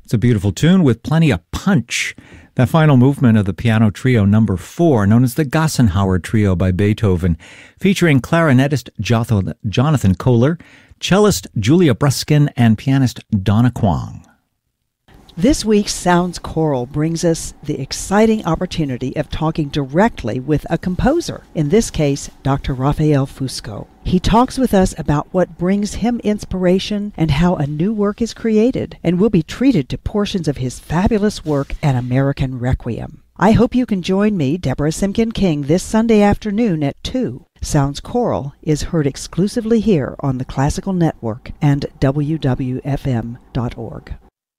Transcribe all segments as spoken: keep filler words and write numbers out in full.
It's a beautiful tune with plenty of punch. That final movement of the piano trio number four, known as the Gassenhauer Trio by Beethoven, featuring clarinetist Jonathan Kohler, cellist Julia Bruskin, and pianist Donna Kwong. This week's Sounds Choral brings us the exciting opportunity of talking directly with a composer, in this case, Doctor Rafael Fusco. He talks with us about what brings him inspiration and how a new work is created, and we'll be treated to portions of his fabulous work, An American Requiem. I hope you can join me, Deborah Simkin King, this Sunday afternoon at two. Sounds Choral is heard exclusively here on the Classical Network and W W F M dot org.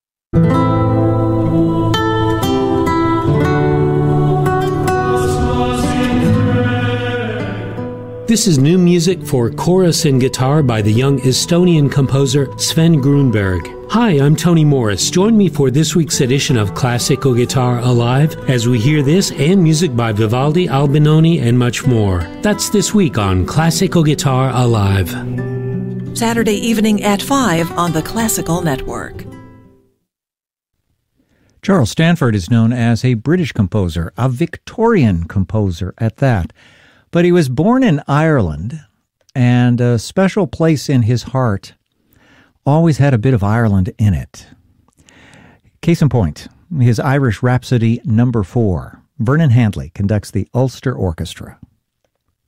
This is new music for chorus and guitar by the young Estonian composer Sven Grunberg. Hi, I'm Tony Morris. Join me for this week's edition of Classical Guitar Alive as we hear this and music by Vivaldi, Albinoni, and much more. That's this week on Classical Guitar Alive. Saturday evening at five on the Classical Network. Charles Stanford is known as a British composer, a Victorian composer at that. But he was born in Ireland, and a special place in his heart always had a bit of Ireland in it. Case in point, his Irish Rhapsody number four. Vernon Handley conducts the Ulster Orchestra.